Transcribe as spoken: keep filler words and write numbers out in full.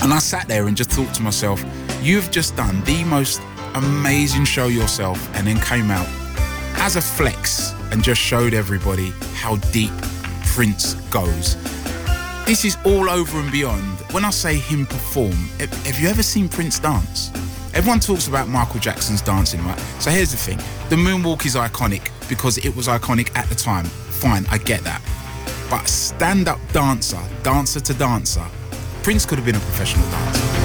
And I sat there and just thought to myself, you've just done the most amazing show yourself, and then came out as a flex and just showed everybody how deep Prince goes. This is all over and beyond. When I say him perform, have you ever seen Prince dance? Everyone talks about Michael Jackson's dancing, right? So here's the thing. The moonwalk is iconic because it was iconic at the time. Fine, I get that. But stand-up dancer, dancer to dancer, Prince could have been a professional dancer.